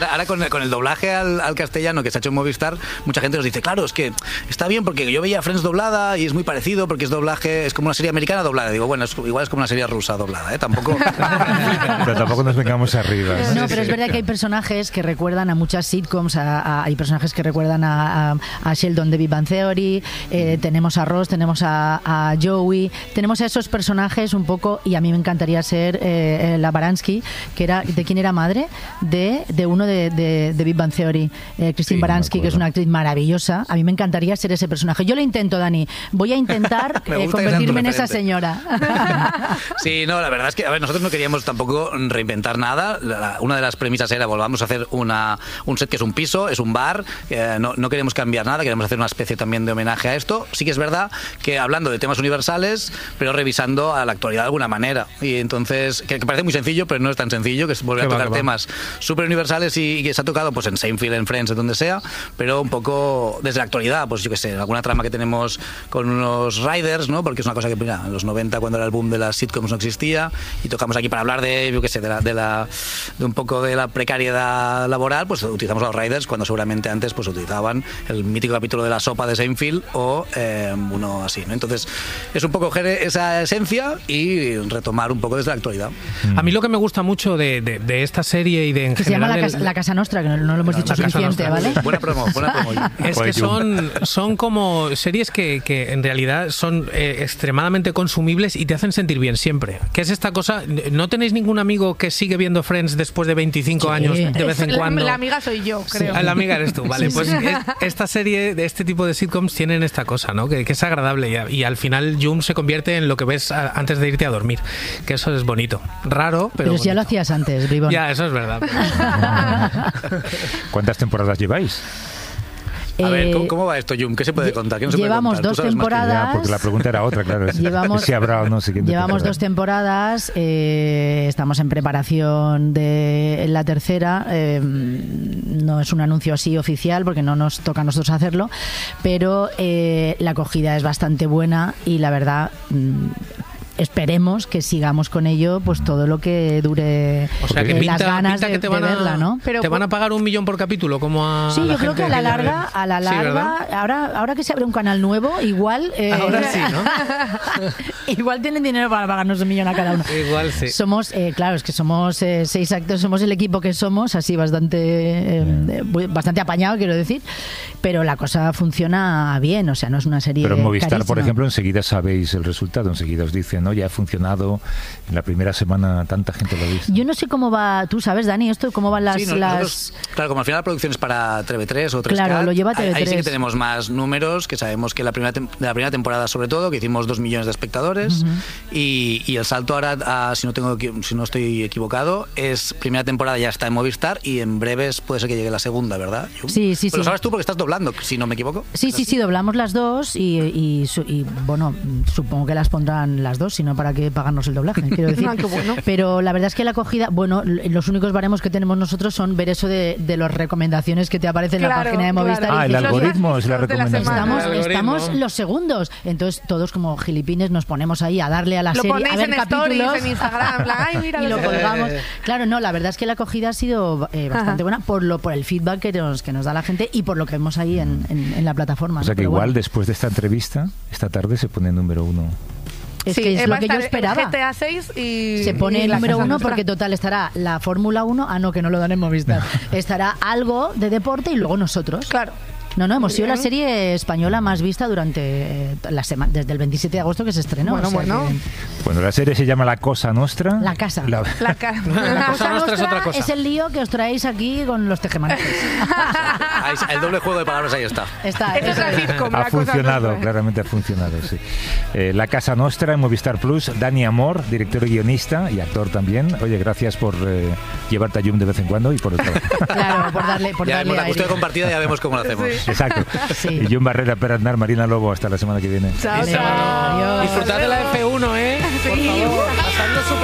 Ahora con el doblaje al castellano que se ha hecho en Movistar, mucha gente nos dice, claro, es que está bien porque yo veía Friends doblada y es muy parecido porque es doblaje, es como una serie americana doblada. Digo, bueno, igual es como una serie rusa doblada, ¿eh? Tampoco... Pero tampoco nos vengamos arriba. No, pero es verdad que hay personajes que recuerdan a muchas sitcoms, hay personajes que recuerdan a Sheldon de Big Bang Theory, tenemos a Ross, tenemos a Joey, tenemos a esos personajes un poco, y a mí me encantaría ser la Baranski, que era, ¿de quién era madre? De uno de Big Bang Theory, Christine Baranski, que es una actriz maravillosa. A mí me encantaría ser ese personaje. Yo lo intento, Dani. Voy a intentar convertirme en esa señora. Sí, no, la verdad es que, a ver, nosotros no queríamos tampoco reinventar nada. Una de las premisas era, volvamos a hacer un set que es un piso, es un bar. No queremos cambiar nada, queremos hacer una especie también de homenaje a esto. Sí que es verdad que hablando de temas universales, pero revisando a la actualidad de alguna manera. Y entonces, que parece muy sencillo, pero no es tan sencillo, que es volver a tocar temas súper universales y que se ha tocado pues en Seinfeld, en Friends, en donde sea, pero un poco desde la actualidad, pues yo qué sé, alguna trama que tenemos con unos riders, ¿no? Porque es una cosa que, mira, en los 90, cuando era el boom de las sitcoms, no existía, y tocamos aquí para hablar de, yo qué sé, de un poco de la precariedad laboral, pues utilizamos a los riders cuando seguramente antes pues utilizaban el mítico capítulo de la sopa de Seinfeld o uno así, ¿no? Entonces es un poco esa esencia y retomar un poco desde la actualidad. A mí lo que me gusta mucho de esta serie y de en que general... se llama la Casa Nostra, que no lo hemos dicho suficiente, ¿vale? Buena promo. Es que son como series que en realidad son extremadamente consumibles y te hacen sentir bien siempre. ¿Qué es esta cosa? ¿No tenéis ningún amigo que sigue viendo Friends después de 25 años de vez en cuando? La amiga soy yo, creo. La amiga eres tú, vale. Pues esta serie, de este tipo de sitcoms tienen esta cosa, ¿no? Que es agradable y al final Jum se convierte en lo que ves antes de irte a dormir. Que eso es bonito. Raro, pero si ya lo hacías antes, Bribón. Ya, eso es verdad. ¿Cuántas temporadas lleváis? A ver, ¿cómo va esto, Jum? ¿Qué se puede contar? ¿Qué no se llevamos puede contar? 2 temporadas. Porque la pregunta era otra, claro. Si habrá o no siguiente llevamos temporada. 2 temporadas, estamos en preparación de la tercera. No es un anuncio así oficial porque no nos toca a nosotros hacerlo, pero la acogida es bastante buena y la verdad... esperemos que sigamos con ello pues todo lo que dure, o sea, que las ganas que de verla, ¿no? Pero, ¿te van a pagar 1 millón por capítulo? Como a sí, yo creo que a la larga, sí, ahora que se abre un canal nuevo, igual ahora sí, ¿no? igual tienen dinero para pagarnos 1 millón a cada uno. Igual sí. Somos, claro, es que somos 6 actores, somos el equipo que somos, así bastante apañado, quiero decir, pero la cosa funciona bien, o sea, no es una serie pero en Movistar, carísima. por ejemplo, enseguida sabéis el resultado, enseguida os dicen, ¿no? Ya ha funcionado, en la primera semana tanta gente lo ha visto. Yo no sé cómo va, tú sabes, Dani, esto cómo van las... Sí, nosotros, claro, como al final la producción es para TV3 o 3K, claro, lo lleva TV3. Ahí sí que tenemos más números, que sabemos que de la primera temporada sobre todo, que hicimos 2 millones de espectadores, y el salto ahora, si no estoy equivocado, es primera temporada ya está en Movistar y en breves puede ser que llegue la segunda, ¿verdad? Sí. Pero lo sabes tú porque estás doblando, si no me equivoco. Sí, doblamos las dos y bueno, supongo que las pondrán las dos, sino para que pagarnos el doblaje, quiero decir. Qué bueno. Pero la verdad es que la acogida, bueno, los únicos baremos que tenemos nosotros son ver eso de las recomendaciones que te aparecen en la página de Movistar. Claro. El algoritmo es la recomendación. Estamos los segundos. Entonces todos como gilipines nos ponemos ahí a darle a la serie, a ver en capítulos en Instagram, ay, mira, y lo colgamos. Claro, no, la verdad es que la acogida ha sido bastante buena por el feedback que nos da la gente y por lo que vemos ahí en la plataforma. O sea que igual después de esta entrevista, esta tarde se pone número 1. Es que es lo que yo esperaba. GTA 6 y se pone el número 1 Nostra. porque total estará la Fórmula 1, no, que no lo dan en Movistar. Estará algo de deporte y luego nosotros. Claro. No, hemos sido la serie española más vista durante la semana, desde el 27 de agosto que se estrenó. Bueno, la serie se llama La Cosa Nostra. La Casa. La Cosa Nostra es otra cosa. Es el lío que os traéis aquí con los tejemanejes. El doble juego de palabras ahí está. Ha funcionado, claramente ha funcionado, sí. La Casa Nostra en Movistar Plus. Dani Amor, director y guionista y actor también. Oye, gracias por llevarte a Jum de vez en cuando y por el trabajo. Claro, por darle la cuestión compartida ya vemos cómo lo hacemos. Sí. Exacto. Sí. Y Jum Barrera, Per Aznar, Marina Lobo, hasta la semana que viene. Chao. Disfrutad de la F1, ¿eh? Sí. Por favor, pasadlo súper